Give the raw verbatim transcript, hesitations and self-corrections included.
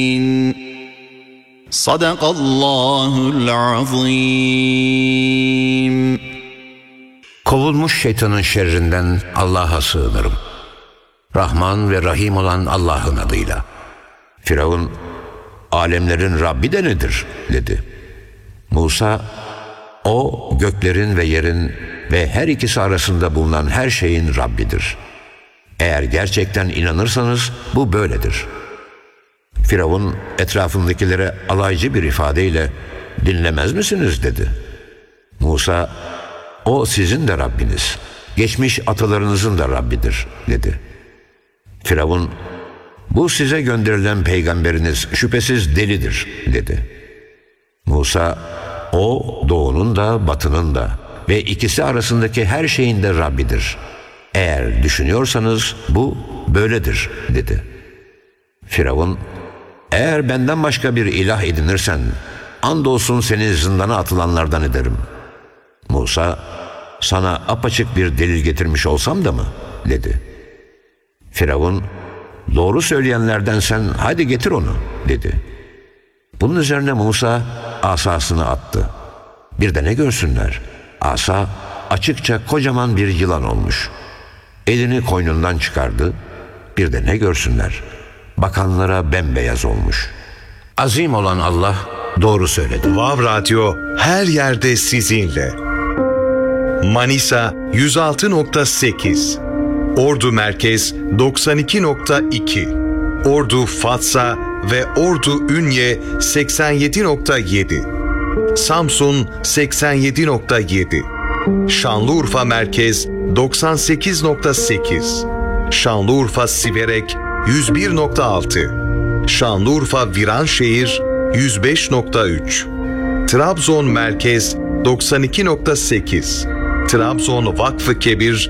Sadakallahul azim. Kovulmuş şeytanın şerrinden Allah'a sığınırım. Rahman ve Rahim olan Allah'ın adıyla. Firavun, alemlerin Rabbi de nedir? dedi. Musa, o göklerin ve yerin ve her ikisi arasında bulunan her şeyin Rabbidir. Eğer gerçekten inanırsanız bu böyledir. Firavun etrafındakilere alaycı bir ifadeyle dinlemez misiniz dedi. Musa, o sizin de Rabbiniz, geçmiş atalarınızın da Rabbidir dedi. Firavun, bu size gönderilen peygamberiniz şüphesiz delidir dedi. Musa, o doğunun da batının da ve ikisi arasındaki her şeyin de Rabbidir. Eğer düşünüyorsanız bu böyledir dedi. Firavun, eğer benden başka bir ilah edinirsen andolsun seni zindana atılanlardan ederim. Musa, sana apaçık bir delil getirmiş olsam da mı? dedi. Firavun, doğru söyleyenlerdensen hadi getir onu dedi. Bunun üzerine Musa asasını attı. Bir de ne görsünler? Asa açıkça kocaman bir yılan olmuş. Elini koynundan çıkardı. Bir de ne görsünler? Bakanlara bembeyaz olmuş. Azim olan Allah doğru söyledi. Vav Radyo her yerde sizinle. Manisa yüz altı nokta sekiz, Ordu Merkez doksan iki nokta iki, Ordu Fatsa ve Ordu Ünye seksen yedi nokta yedi, Samsun seksen yedi nokta yedi, Şanlıurfa Merkez doksan sekiz nokta sekiz, Şanlıurfa Siverek yüz bir nokta altı, Şanlıurfa Viranşehir yüz beş nokta üç, Trabzon Merkez doksan iki nokta sekiz, Trabzon Vakfı Kebir